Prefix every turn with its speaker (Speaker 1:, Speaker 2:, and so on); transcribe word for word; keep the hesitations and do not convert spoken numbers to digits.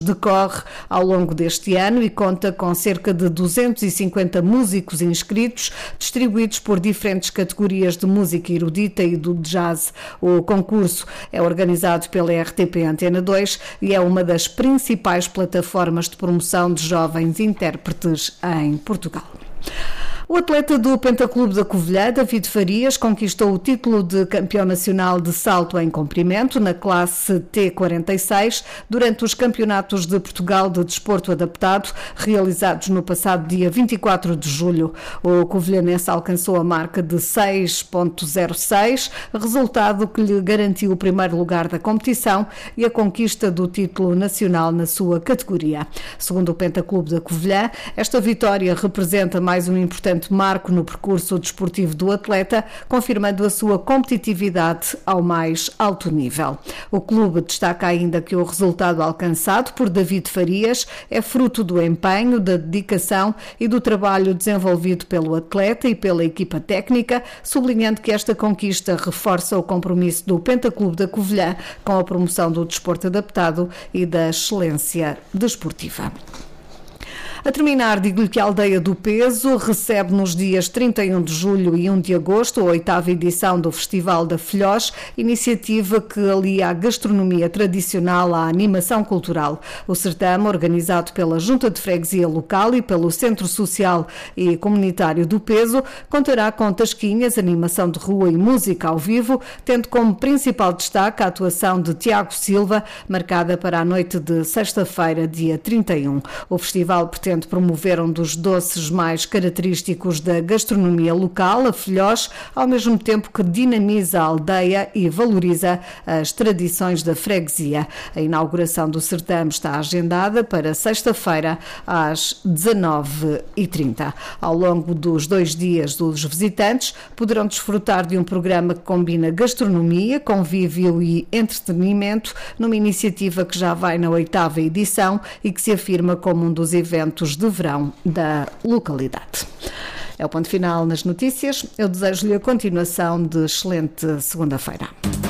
Speaker 1: Decorre ao longo deste ano e conta com cerca de duzentos e cinquenta músicos inscritos, distribuídos por diferentes categorias de música erudita e do jazz. O concurso é organizado pela R T P Antena dois e é uma das principais plataformas de promoção de jovens intérpretes em Portugal. O atleta do Pentaclube da Covilhã, David Farias, conquistou o título de campeão nacional de salto em comprimento na classe T quarenta e seis durante os campeonatos de Portugal de desporto adaptado, realizados no passado dia vinte e quatro de julho. O covilhanense alcançou a marca de seis ponto zero seis, resultado que lhe garantiu o primeiro lugar da competição e a conquista do título nacional na sua categoria. Segundo o Pentaclube da Covilhã, esta vitória representa mais um importante marco no percurso desportivo do atleta, confirmando a sua competitividade ao mais alto nível. O clube destaca ainda que o resultado alcançado por David Farias é fruto do empenho, da dedicação e do trabalho desenvolvido pelo atleta e pela equipa técnica, sublinhando que esta conquista reforça o compromisso do Pentaclube da Covilhã com a promoção do desporto adaptado e da excelência desportiva. A terminar, digo-lhe que a Aldeia do Peso recebe nos dias trinta e um de julho e um de agosto a oitava edição do Festival da Filhós, iniciativa que alia a gastronomia tradicional à animação cultural. O certame, organizado pela Junta de Freguesia Local e pelo Centro Social e Comunitário do Peso, contará com tasquinhas, animação de rua e música ao vivo, tendo como principal destaque a atuação de Tiago Silva, marcada para a noite de sexta-feira, dia trinta e um. O festival pretende promover um dos doces mais característicos da gastronomia local, a filhós, ao mesmo tempo que dinamiza a aldeia e valoriza as tradições da freguesia. A inauguração do certame está agendada para sexta-feira às dezanove e trinta. Ao longo dos dois dias, os visitantes poderão desfrutar de um programa que combina gastronomia, convívio e entretenimento, numa iniciativa que já vai na oitava edição e que se afirma como um dos eventos de verão da localidade. É o ponto final nas notícias. Eu desejo-lhe a continuação de excelente segunda-feira.